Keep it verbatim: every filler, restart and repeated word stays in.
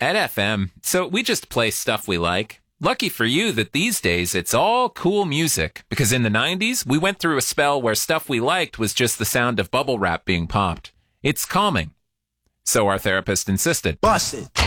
at F M, so we just play stuff we like. Lucky for you that these days it's all cool music, because in the nineties, we went through a spell where stuff we liked was just the sound of bubble wrap being popped. It's calming. So our therapist insisted. Bust it.